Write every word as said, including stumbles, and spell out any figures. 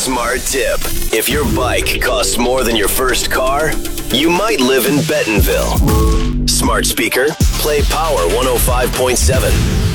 Smart tip. If your bike costs more than your first car, you might live in Bentonville. Smart speaker, play Power one oh five point seven.